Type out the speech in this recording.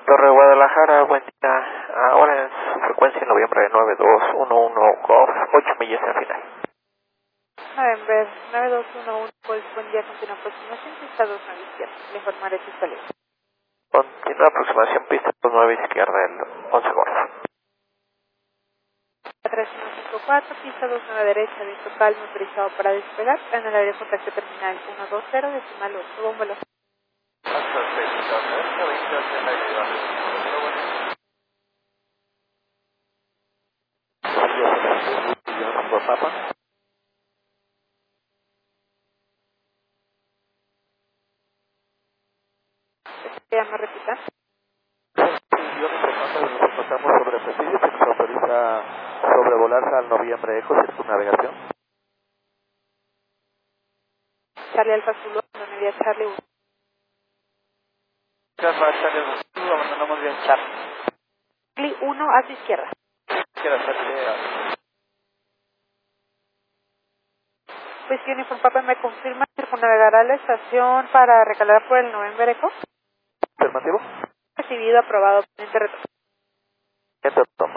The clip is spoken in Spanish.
Torre Guadalajara, buen día. Ahora en su frecuencia noviembre 9211 Golf, 8 millas al final. November 9211 Golf, buen día, continúa aproximación, pista 29 izquierda. Le informaré tu salida. Continúa aproximación, pista 29 izquierda, el 11 Golf. 3154, pista 29 derecha, viento calmo, autorizado para despegar. En el área de contacto terminal 120, decimal 8, bomba velocidad. Por Papa. ¿Me repita? Nos pasamos sobre Presidio, que nos autoriza sobrevolar al noviembre Eco, circunnavegación. Charlie Alfa Zulu, Media Charlie 1. Charlie, abandonamos bien Charlie. Charlie 1 hacia izquierda. Pues que Uniform Papa me confirma circunnavegará la estación para recalar por el November Eco. ¿Afirmativo? Recibido, aprobado, pendiente retorno.